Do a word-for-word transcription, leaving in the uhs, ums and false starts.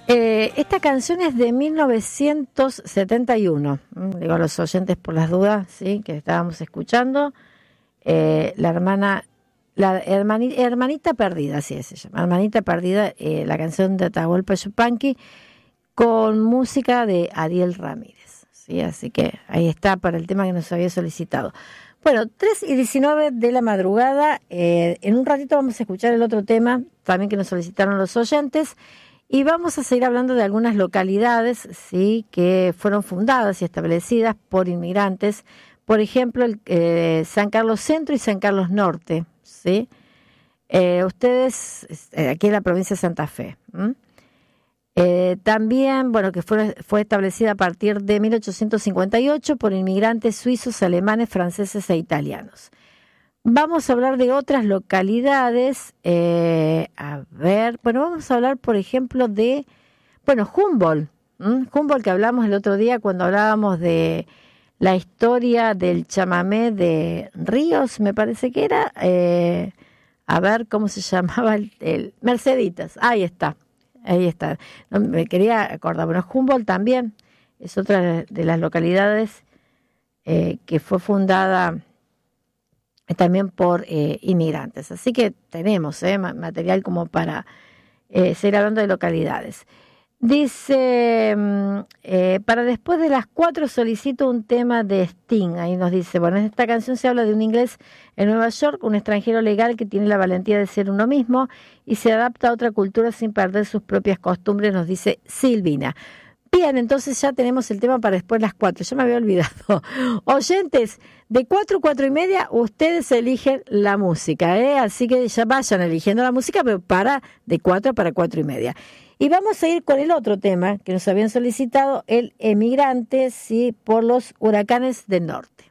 Eh, esta canción es de mil novecientos setenta y uno. Digo a los oyentes por las dudas, sí, que estábamos escuchando. Eh, la hermana, la hermani, hermanita perdida, así se llama. Hermanita perdida, eh, la canción de Atahualpa Yupanqui con música de Ariel Ramírez. Sí, así que ahí está para el tema que nos había solicitado. Bueno, tres y diecinueve de la madrugada. Eh, en un ratito vamos a escuchar el otro tema también que nos solicitaron los oyentes. Y vamos a seguir hablando de algunas localidades, sí, que fueron fundadas y establecidas por inmigrantes. Por ejemplo, el, eh, San Carlos Centro y San Carlos Norte, sí. Eh, ustedes, eh, aquí en la provincia de Santa Fe. Eh, también, bueno, que fue, fue establecida a partir de mil ochocientos cincuenta y ocho por inmigrantes suizos, alemanes, franceses e italianos. Vamos a hablar de otras localidades, eh, a ver, bueno, vamos a hablar, por ejemplo, de, bueno, Humboldt, ¿m? Humboldt que hablamos el otro día cuando hablábamos de la historia del chamamé de Ríos, me parece que era, eh, a ver cómo se llamaba, el, el Merceditas, ahí está, ahí está, no, me quería acordar, bueno, Humboldt también es otra de las localidades eh, que fue fundada también por eh, inmigrantes. Así que tenemos eh, material como para eh, seguir hablando de localidades. Dice, eh, para después de las cuatro solicito un tema de Sting. Ahí nos dice, bueno, en esta canción se habla de un inglés en Nueva York, un extranjero legal que tiene la valentía de ser uno mismo y se adapta a otra cultura sin perder sus propias costumbres, nos dice Silvina. Bien, entonces ya tenemos el tema para después de las cuatro. Ya me había olvidado. Oyentes, de cuatro a cuatro y media, ustedes eligen la música, ¿eh? Así que ya vayan eligiendo la música, pero para de cuatro para cuatro y media. Y vamos a ir con el otro tema que nos habían solicitado, el emigrante, sí, por los huracanes del norte.